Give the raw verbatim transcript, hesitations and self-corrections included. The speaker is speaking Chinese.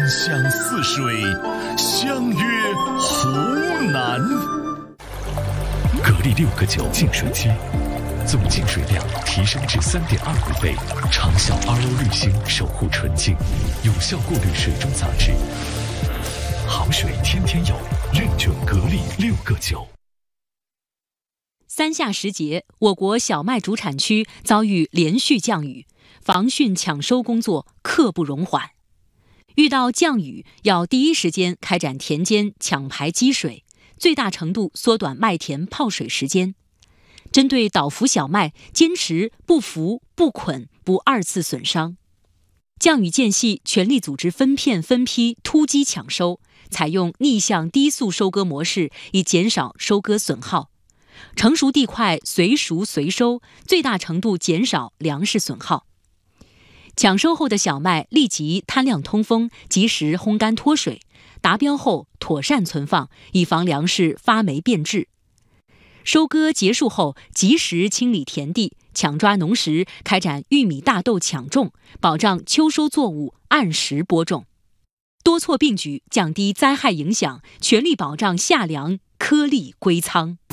乡似水，相约湖南。格力六个九净水机，总净水量提升至 三点二五 倍，长效 R O 滤芯守护纯净，有效过滤水中杂质。好水天天有，认准格力六个九。 三夏时节，我国小麦主产区遭遇连续降雨，防汛抢收工作刻不容缓。遇到降雨，要第一时间开展田间抢排积水，最大程度缩短麦田泡水时间。针对倒伏小麦，坚持不伏、不捆、不二次损伤。降雨间隙，全力组织分片分批突击抢收，采用逆向低速收割模式，以减少收割损耗。成熟地块随熟随收，最大程度减少粮食损耗。抢收后的小麦立即摊晾通风，及时烘干脱水，达标后妥善存放，以防粮食发霉变质。收割结束后，及时清理田地，抢抓农时，开展玉米、大豆抢种，保障秋收作物按时播种。多措并举，降低灾害影响，全力保障夏粮颗粒归仓。